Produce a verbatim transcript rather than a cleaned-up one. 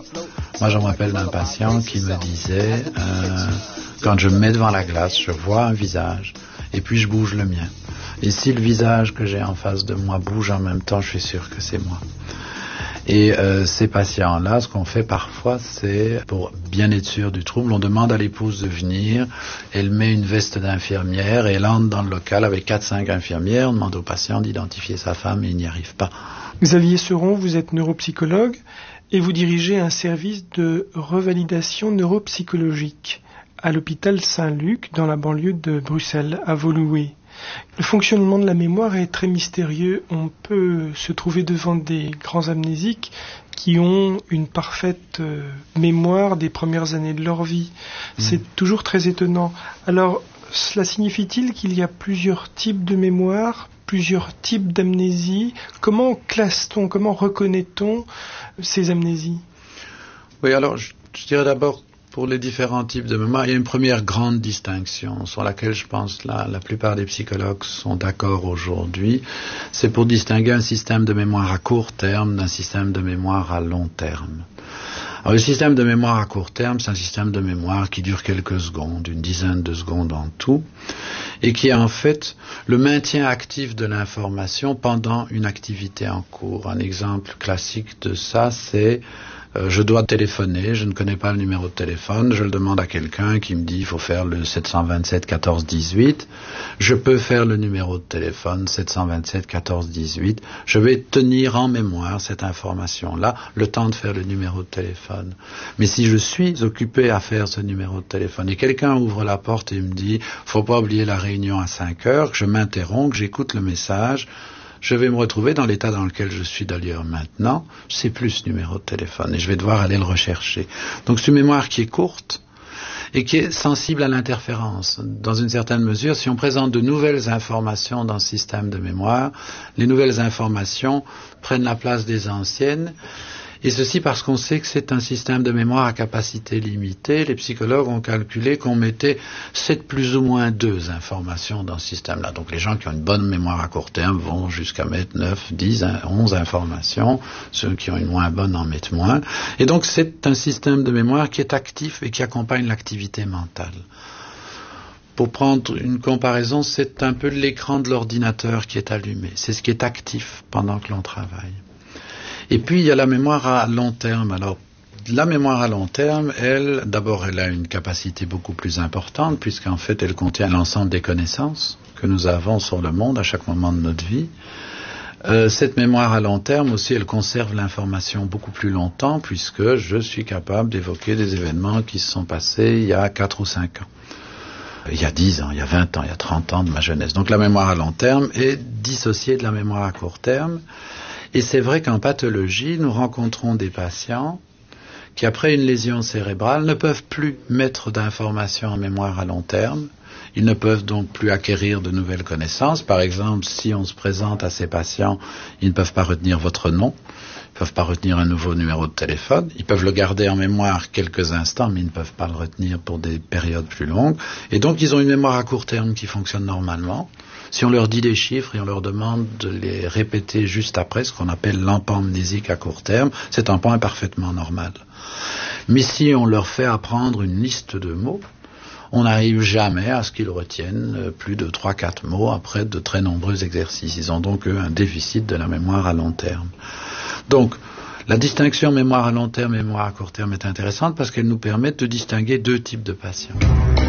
Moi, je me rappelle d'un patient qui me disait, euh, quand je me mets devant la glace, je vois un visage et puis je bouge le mien. Et si le visage que j'ai en face de moi bouge en même temps, je suis sûr que c'est moi. Et euh, ces patients-là, ce qu'on fait parfois, c'est, pour bien être sûr du trouble, on demande à l'épouse de venir, elle met une veste d'infirmière et elle entre dans le local avec quatre cinq infirmières, on demande au patient d'identifier sa femme et il n'y arrive pas. Xavier Seron, vous êtes neuropsychologue et vous dirigez un service de revalidation neuropsychologique à l'hôpital Saint-Luc dans la banlieue de Bruxelles, à Woluwe. Le fonctionnement de la mémoire est très mystérieux. On peut se trouver devant des grands amnésiques qui ont une parfaite euh, mémoire des premières années de leur vie. Mmh. C'est toujours très étonnant. Alors, cela signifie-t-il qu'il y a plusieurs types de mémoire, plusieurs types d'amnésie? Comment classe-t-on, comment reconnaît-on ces amnésies? Oui, alors, je, je dirais d'abord, pour les différents types de mémoire, il y a une première grande distinction sur laquelle je pense la, la plupart des psychologues sont d'accord aujourd'hui. C'est pour distinguer un système de mémoire à court terme d'un système de mémoire à long terme. Alors, le système de mémoire à court terme, c'est un système de mémoire qui dure quelques secondes, une dizaine de secondes en tout, et qui est en fait le maintien actif de l'information pendant une activité en cours. Un exemple classique de ça, c'est Euh, je dois téléphoner, je ne connais pas le numéro de téléphone, je le demande à quelqu'un qui me dit il faut faire le sept cent vingt-sept quatorze dix-huit. Je peux faire le numéro de téléphone sept cent vingt-sept quatorze dix-huit. Je vais tenir en mémoire cette information-là, le temps de faire le numéro de téléphone. Mais si je suis occupé à faire ce numéro de téléphone et quelqu'un ouvre la porte et me dit faut pas oublier la réunion à cinq heures, que je m'interromps, que j'écoute le message, je vais me retrouver dans l'état dans lequel je suis d'ailleurs maintenant, je sais plus ce numéro de téléphone et je vais devoir aller le rechercher. Donc c'est une mémoire qui est courte et qui est sensible à l'interférence. Dans une certaine mesure, si on présente de nouvelles informations dans ce système de mémoire, les nouvelles informations prennent la place des anciennes. Et ceci parce qu'on sait que c'est un système de mémoire à capacité limitée. Les psychologues ont calculé qu'on mettait sept plus ou moins deux informations dans ce système-là. Donc les gens qui ont une bonne mémoire à court terme vont jusqu'à mettre neuf, dix, onze informations. Ceux qui ont une moins bonne en mettent moins. Et donc c'est un système de mémoire qui est actif et qui accompagne l'activité mentale. Pour prendre une comparaison, c'est un peu l'écran de l'ordinateur qui est allumé. C'est ce qui est actif pendant que l'on travaille. Et puis, il y a la mémoire à long terme. Alors, la mémoire à long terme, elle, d'abord, elle a une capacité beaucoup plus importante, puisqu'en fait, elle contient l'ensemble des connaissances que nous avons sur le monde à chaque moment de notre vie. Euh, cette mémoire à long terme aussi, elle conserve l'information beaucoup plus longtemps, puisque je suis capable d'évoquer des événements qui se sont passés il y a quatre ou cinq ans. Il y a dix ans, il y a vingt ans, il y a trente ans de ma jeunesse. Donc, la mémoire à long terme est dissociée de la mémoire à court terme. Et c'est vrai qu'en pathologie, nous rencontrons des patients qui, après une lésion cérébrale, ne peuvent plus mettre d'informations en mémoire à long terme. Ils ne peuvent donc plus acquérir de nouvelles connaissances. Par exemple, si on se présente à ces patients, ils ne peuvent pas retenir votre nom, ils ne peuvent pas retenir un nouveau numéro de téléphone. Ils peuvent le garder en mémoire quelques instants, mais ils ne peuvent pas le retenir pour des périodes plus longues. Et donc, ils ont une mémoire à court terme qui fonctionne normalement. Si on leur dit des chiffres et on leur demande de les répéter juste après, ce qu'on appelle l'empamnésique à court terme, cet empan est parfaitement normal. Mais si on leur fait apprendre une liste de mots, on n'arrive jamais à ce qu'ils retiennent plus de trois quatre mots après de très nombreux exercices. Ils ont donc, eux, un déficit de la mémoire à long terme. Donc, la distinction mémoire à long terme et mémoire à court terme est intéressante parce qu'elle nous permet de distinguer deux types de patients.